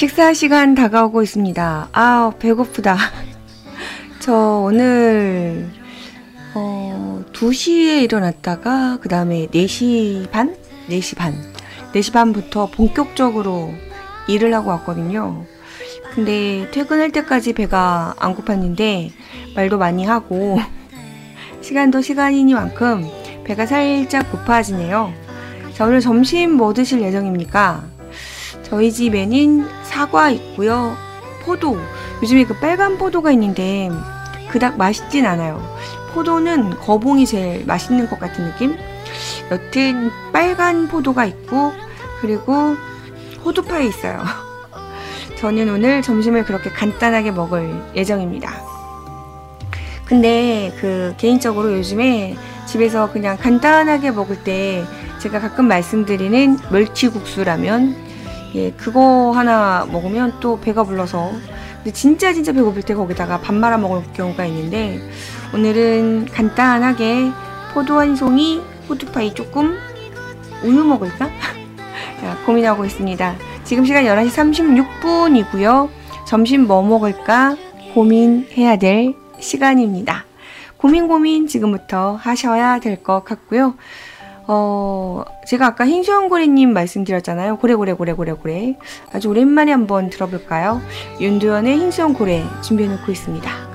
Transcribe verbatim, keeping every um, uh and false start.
식사 시간 다가오고 있습니다. 아, 배고프다. 저 오늘 어, 두 시에 일어났다가 그 다음에 네 시 반? 네 시 반. 네 시 반부터 본격적으로 일을 하고 왔거든요. 근데 퇴근할 때까지 배가 안 고팠는데 말도 많이 하고 시간도 시간이니만큼 배가 살짝 고파지네요. 자, 오늘 점심 뭐 드실 예정입니까? 저희 집에는 사과 있고요. 포도. 요즘에 그 빨간 포도가 있는데 그닥 맛있진 않아요. 포도는 거봉이 제일 맛있는 것 같은 느낌? 여튼 빨간 포도가 있고 그리고 호두파이 있어요. 저는 오늘 점심을 그렇게 간단하게 먹을 예정입니다. 근데 그 개인적으로 요즘에 집에서 그냥 간단하게 먹을 때 제가 가끔 말씀드리는 멸치국수라면 예, 그거 하나 먹으면 또 배가 불러서 근데 진짜 진짜 배고플 때 거기다가 밥 말아 먹을 경우가 있는데 오늘은 간단하게 포도 한 송이, 호두파이 조금, 우유 먹을까? 자, 고민하고 있습니다. 지금 시간 열한 시 삼십육 분이고요. 점심 뭐 먹을까 고민해야 될 시간입니다. 고민 고민 지금부터 하셔야 될 것 같고요. 어, 제가 아까 흰수염고래님 말씀드렸잖아요. 고래고래고래고래고래. 아주 오랜만에 한번 들어볼까요? 윤두현의 흰수염고래 준비해놓고 있습니다.